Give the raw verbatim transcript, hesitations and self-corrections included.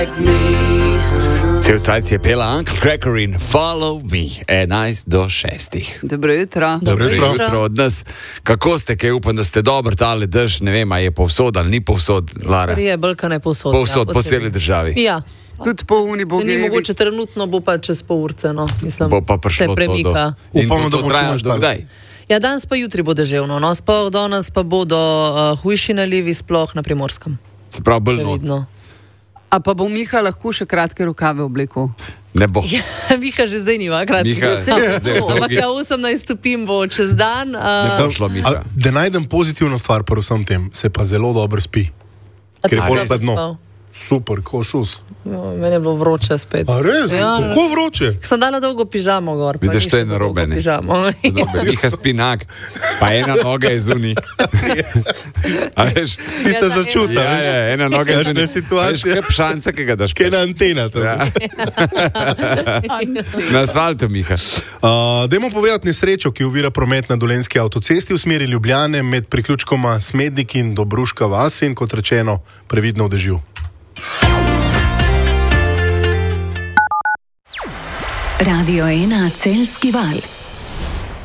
Cel cajt je pela Uncle Cracker in Follow Me, enajst do šestih. Dobro jutro. Dobro jutro. jutro od nas. Kako ste, kaj upam, da ste dobro tale dež, ne vem, a je povsod ali ni povsod, Lara? Je bolj, ne povsod. Povsod, ja, po celi državi. Ja. Tudi po uni bo Ni mogoče, trenutno bo pa čez pol urce, no. Mislim, Bo pa prišlo se to premika. do... In Upamo, bo da to bo trajalo čim do bolj kdaj? Ja, danes pa jutri bo deževno, no. Sploh danes pa bodo uh, hujši nalivi, sploh na Primorskem. Se pravi, bolj not. Previdno. A pa bo Miha lahko še kratke rokave oblekel? Ne bo. Ja, Miha že zdaj nima kratki. Miha, Se- zdaj je Ampak dolgi. ja, osemnajst stopinj bo čez dan. Ne Uh, sem šlo, Miha. A, da najdem pozitivno stvar pri vsem tem, se pa zelo dobro spi. Ker je bolj na dno. Super, ko šus. Jo, meni je bilo vroče spet. A res? Ja. Kako vroče? Sem dala dolgo pižamo gor. pa Vidiš, ni to je še za narobe, dolgo ne? Pižamo. Dobre, Miha spi nag, pa ena noga je zunaj. A veš? Tiste Ja, ta začuta. Ja, ja, ena noga je Kakšna zunaj. situacija. Veš, kaj šanca, ki ga daš. Kaj je na antena tam. Ja. Na asfaltu, Miha. Uh, dajmo povedati nesrečo, ki ovira promet na Dolenjski avtocesti v smeri Ljubljane med priključkoma Smednik in Dobruška vas in kot rečeno, previdno v dežju. Radio ena Celjski val.